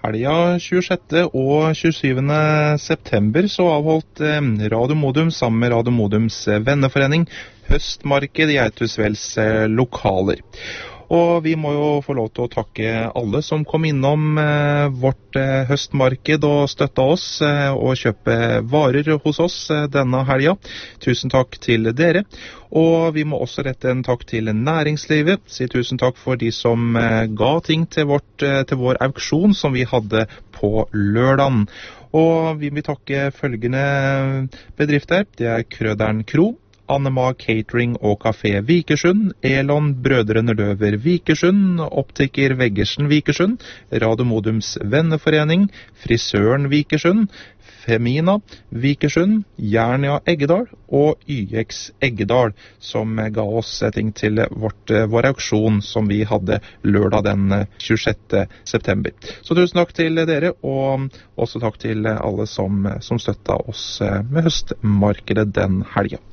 Helga 26. og 27. september så avholdt Radio Modum sammen med Radio Modums venneforening høstmarked i Eitusvells lokaler. Og vi må jo få lov til å takke alle som kom innom vårt høstmarked og støtta oss og kjøpe varer hos oss denne helga. Tusen takk til dere. Og vi må også rette en takk til næringslivet. Si tusen takk for de som ga ting til vår auksjon som vi hadde på lørdagen. Og vi vil takke følgende bedrifter. Det er Krøderen Kro, Annema Catering og Café Vikersund, Elon Brødrene Løver Vikersund, Optiker Veggersen Vikersund, Radio Modums venneforening, Frisøren Vikersund, Femina Vikersund, Jernia Eggedal og YX Eggedal, som ga oss ting til vår auksjon som vi hadde lørdag den 26. september. Så tusen takk til dere, og også takk til alle som støtta oss med høstmarkedet den helga.